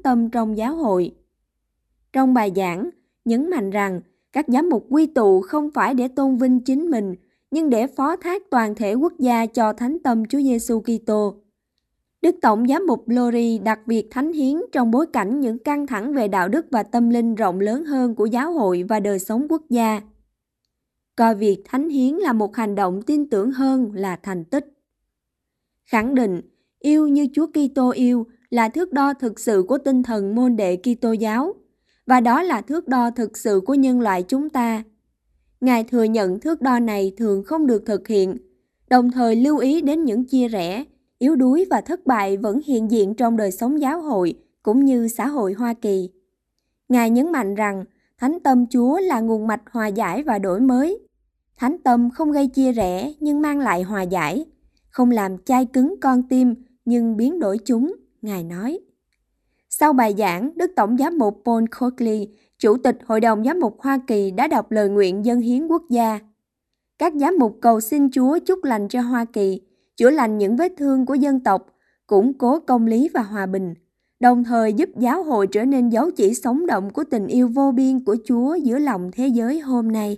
tâm trong giáo hội. Trong bài giảng, nhấn mạnh rằng các giám mục quy tụ không phải để tôn vinh chính mình, nhưng để phó thác toàn thể quốc gia cho thánh tâm Chúa Giêsu Kitô. Đức Tổng giám mục Lori đặt việc thánh hiến trong bối cảnh những căng thẳng về đạo đức và tâm linh rộng lớn hơn của giáo hội và đời sống quốc gia. Coi việc thánh hiến là một hành động tin tưởng hơn là thành tích. Khẳng định, yêu như Chúa Kitô yêu là thước đo thực sự của tinh thần môn đệ Kitô giáo, và đó là thước đo thực sự của nhân loại chúng ta. Ngài thừa nhận thước đo này thường không được thực hiện, đồng thời lưu ý đến những chia rẽ, yếu đuối và thất bại vẫn hiện diện trong đời sống giáo hội cũng như xã hội Hoa Kỳ. Ngài nhấn mạnh rằng Thánh Tâm Chúa là nguồn mạch hòa giải và đổi mới. Thánh Tâm không gây chia rẽ nhưng mang lại hòa giải, không làm chai cứng con tim nhưng biến đổi chúng, Ngài nói. Sau bài giảng, Đức Tổng giám mục Paul Coakley, Chủ tịch Hội đồng Giám mục Hoa Kỳ đã đọc lời nguyện dâng hiến quốc gia. Các giám mục cầu xin Chúa chúc lành cho Hoa Kỳ, chữa lành những vết thương của dân tộc, củng cố công lý và hòa bình, đồng thời giúp giáo hội trở nên dấu chỉ sống động của tình yêu vô biên của Chúa giữa lòng thế giới hôm nay.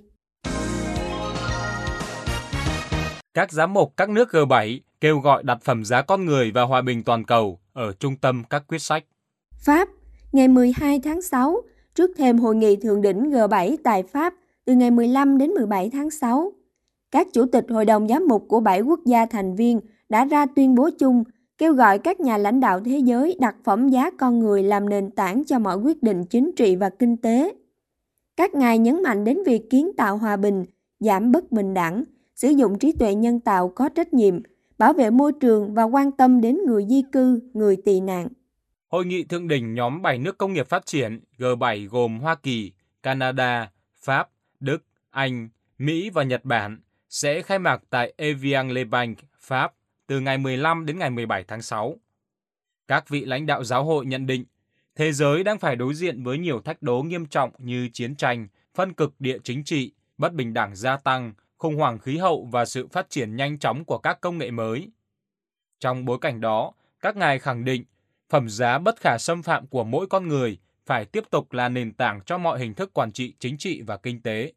Các giám mục các nước G7 kêu gọi đặt phẩm giá con người và hòa bình toàn cầu ở trung tâm các quyết sách. Pháp, ngày 12 tháng 6, trước thềm hội nghị thượng đỉnh G7 tại Pháp từ ngày 15 đến 17 tháng 6. Các chủ tịch hội đồng giám mục của 7 quốc gia thành viên đã ra tuyên bố chung kêu gọi các nhà lãnh đạo thế giới đặt phẩm giá con người làm nền tảng cho mọi quyết định chính trị và kinh tế. Các ngài nhấn mạnh đến việc kiến tạo hòa bình, giảm bất bình đẳng, sử dụng trí tuệ nhân tạo có trách nhiệm, bảo vệ môi trường và quan tâm đến người di cư, người tị nạn. Hội nghị thượng đỉnh nhóm 7 nước công nghiệp phát triển G7 gồm Hoa Kỳ, Canada, Pháp, Đức, Anh, Mỹ và Nhật Bản sẽ khai mạc tại Evian-les-Bains, Pháp từ ngày 15 đến ngày 17 tháng 6. Các vị lãnh đạo giáo hội nhận định thế giới đang phải đối diện với nhiều thách đố nghiêm trọng như chiến tranh, phân cực địa chính trị, bất bình đẳng gia tăng, khủng hoảng khí hậu và sự phát triển nhanh chóng của các công nghệ mới. Trong bối cảnh đó, các ngài khẳng định phẩm giá bất khả xâm phạm của mỗi con người phải tiếp tục là nền tảng cho mọi hình thức quản trị chính trị và kinh tế.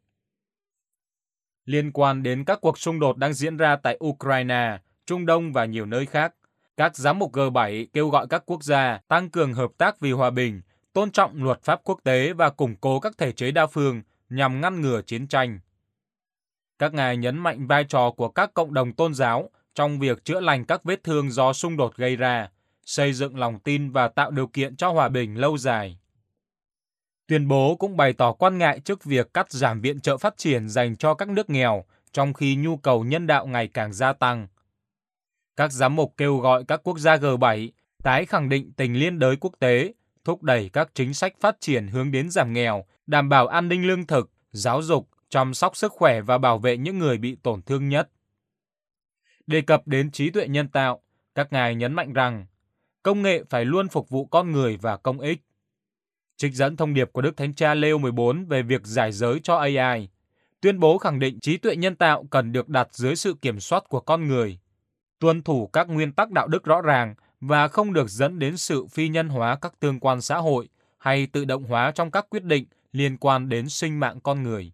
Liên quan đến các cuộc xung đột đang diễn ra tại Ukraine, Trung Đông và nhiều nơi khác, các giám mục G7 kêu gọi các quốc gia tăng cường hợp tác vì hòa bình, tôn trọng luật pháp quốc tế và củng cố các thể chế đa phương nhằm ngăn ngừa chiến tranh. Các ngài nhấn mạnh vai trò của các cộng đồng tôn giáo trong việc chữa lành các vết thương do xung đột gây ra, xây dựng lòng tin và tạo điều kiện cho hòa bình lâu dài. Tuyên bố cũng bày tỏ quan ngại trước việc cắt giảm viện trợ phát triển dành cho các nước nghèo, trong khi nhu cầu nhân đạo ngày càng gia tăng. Các giám mục kêu gọi các quốc gia G7 tái khẳng định tình liên đới quốc tế, thúc đẩy các chính sách phát triển hướng đến giảm nghèo, đảm bảo an ninh lương thực, giáo dục, chăm sóc sức khỏe và bảo vệ những người bị tổn thương nhất. Đề cập đến trí tuệ nhân tạo, các ngài nhấn mạnh rằng công nghệ phải luôn phục vụ con người và công ích. Trích dẫn thông điệp của Đức Thánh Cha Leo 14 về việc giải giới cho AI, tuyên bố khẳng định trí tuệ nhân tạo cần được đặt dưới sự kiểm soát của con người, tuân thủ các nguyên tắc đạo đức rõ ràng và không được dẫn đến sự phi nhân hóa các tương quan xã hội hay tự động hóa trong các quyết định liên quan đến sinh mạng con người.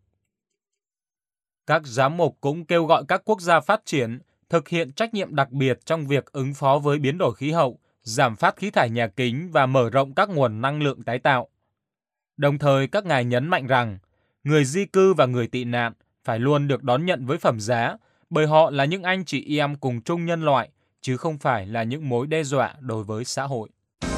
Các giám mục cũng kêu gọi các quốc gia phát triển thực hiện trách nhiệm đặc biệt trong việc ứng phó với biến đổi khí hậu, giảm phát khí thải nhà kính và mở rộng các nguồn năng lượng tái tạo. Đồng thời, các ngài nhấn mạnh rằng người di cư và người tị nạn phải luôn được đón nhận với phẩm giá, bởi họ là những anh chị em cùng chung nhân loại, chứ không phải là những mối đe dọa đối với xã hội.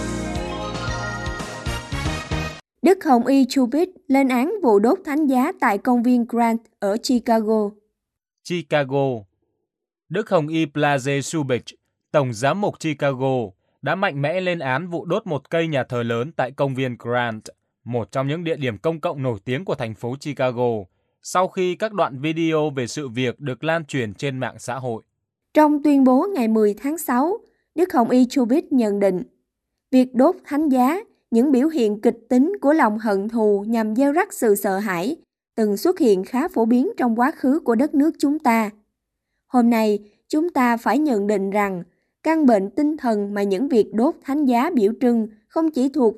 Đức Hồng Y Chubich lên án vụ đốt thánh giá tại công viên Grant ở Chicago. Chicago. Đức Hồng Y Blaze Chubich, Tổng giám mục Chicago, đã mạnh mẽ lên án vụ đốt một cây nhà thờ lớn tại công viên Grant, một trong những địa điểm công cộng nổi tiếng của thành phố Chicago, sau khi các đoạn video về sự việc được lan truyền trên mạng xã hội. Trong tuyên bố ngày 10 tháng 6, Đức Hồng Y Chubich nhận định, việc đốt thánh giá, những biểu hiện kịch tính của lòng hận thù nhằm gieo rắc sự sợ hãi, từng xuất hiện khá phổ biến trong quá khứ của đất nước chúng ta. Hôm nay, chúng ta phải nhận định rằng, căn bệnh tinh thần mà những việc đốt thánh giá biểu trưng không chỉ thuộc